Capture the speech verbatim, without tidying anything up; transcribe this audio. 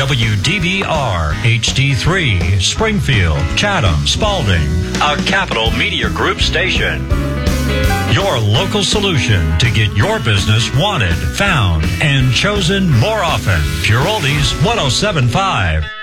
W D B R H D three, Springfield, Chatham, Spalding, a Capital Media Group station. Your local solution to get your business wanted, found, and chosen more often. Pure Oldies one oh seven point five.